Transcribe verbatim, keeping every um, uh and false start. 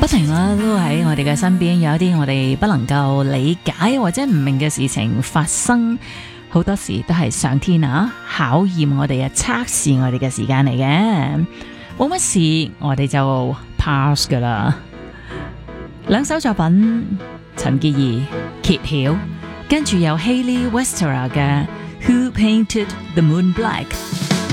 不停啦，都喺我哋嘅身邊有一啲我哋不能夠理解或者唔明嘅事情發生，好多時都係上天啊考驗我哋啊測試我哋嘅時間嚟嘅，冇乜事我哋就 pass 噶啦。兩首作品，陳潔儀揭曉，跟住有 Hayley Westera 嘅 Who Painted the Moon Black。